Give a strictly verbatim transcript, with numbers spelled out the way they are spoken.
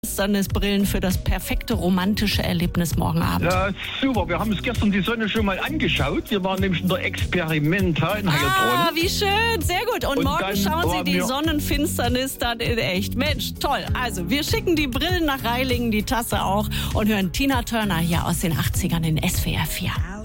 Brillen für das perfekte romantische Erlebnis morgen Abend. Ja, super. Wir haben uns gestern die Sonne schon mal angeschaut. Wir waren nämlich in der Experimenta in Heilbronn. Ah, wie schön. Sehr gut. Und, Und morgen dann schauen Sie waren die wir- Sonnenfinsternis dann in echt. Mensch, toll. Also, wir schicken die Brillen nach Reilingen, die Tasse auch und hören Tina Turner hier aus den achtzigern in S W R vier.